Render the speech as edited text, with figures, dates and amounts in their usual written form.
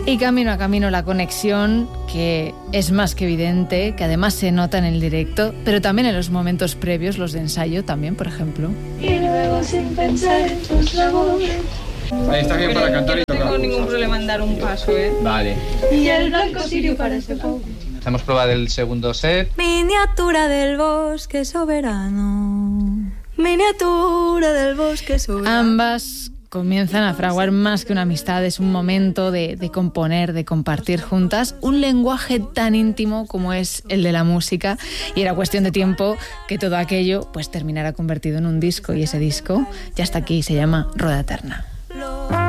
Y camino a camino la conexión, que es más que evidente, que además se nota en el directo, pero también en los momentos previos, los de ensayo también, por ejemplo. Y luego sin pensar en tus labores. Ahí está bien para cantar y tocar. No tengo ningún problema en dar un paso, ¿eh? Vale. Y el blanco sirio para este poco. Hacemos prueba del segundo set. Miniatura del bosque soberano. Miniatura del bosque soberano. Ambas comienzan a fraguar más que una amistad, es un momento de componer, de compartir juntas un lenguaje tan íntimo como es el de la música, y era cuestión de tiempo que todo aquello pues terminara convertido en un disco, y ese disco ya está aquí, se llama Rueda Eterna.